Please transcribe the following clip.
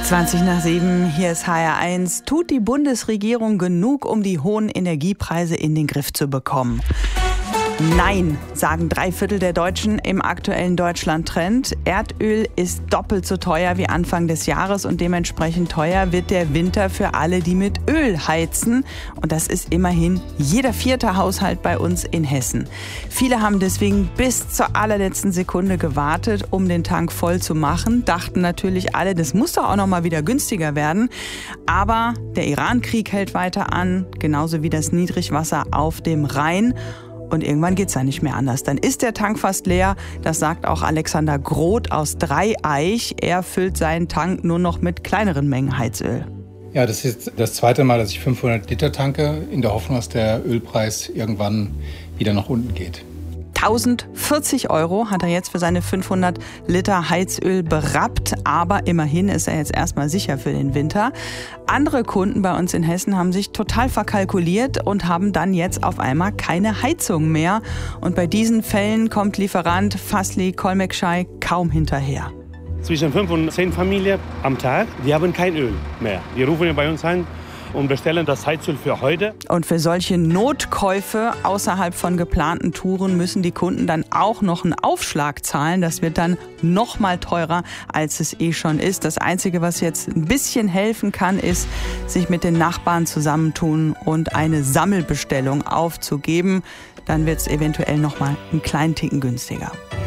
7:20, hier ist HR1. Tut die Bundesregierung genug, um die hohen Energiepreise in den Griff zu bekommen? Nein, sagen 3/4 der Deutschen im aktuellen Deutschland-Trend. Erdöl ist doppelt so teuer wie Anfang des Jahres und dementsprechend teuer wird der Winter für alle, die mit Öl heizen. Und das ist immerhin jeder 4. Haushalt bei uns in Hessen. Viele haben deswegen bis zur allerletzten Sekunde gewartet, um den Tank voll zu machen. Dachten natürlich alle, das muss doch auch noch mal wieder günstiger werden. Aber der Iran-Krieg hält weiter an, genauso wie das Niedrigwasser auf dem Rhein. Und irgendwann geht's dann nicht mehr anders. Dann ist der Tank fast leer. Das sagt auch Alexander Groth aus Dreieich. Er füllt seinen Tank nur noch mit kleineren Mengen Heizöl. Ja, das ist das zweite Mal, dass ich 500 Liter tanke, in der Hoffnung, dass der Ölpreis irgendwann wieder nach unten geht. 1.040 € hat er jetzt für seine 500 Liter Heizöl berappt. Aber immerhin ist er jetzt erstmal sicher für den Winter. Andere Kunden bei uns in Hessen haben sich total verkalkuliert und haben dann jetzt auf einmal keine Heizung mehr. Und bei diesen Fällen kommt Lieferant Fasli Kolmekschai kaum hinterher. Zwischen 5 und 10 Familien am Tag, die haben kein Öl mehr. Die rufen ja bei uns an und bestellen das Heizöl für heute. Und für solche Notkäufe außerhalb von geplanten Touren müssen die Kunden dann auch noch einen Aufschlag zahlen. Das wird dann noch mal teurer, als es schon ist. Das Einzige, was jetzt ein bisschen helfen kann, ist, sich mit den Nachbarn zusammentun und eine Sammelbestellung aufzugeben. Dann wird es eventuell noch mal einen kleinen Ticken günstiger.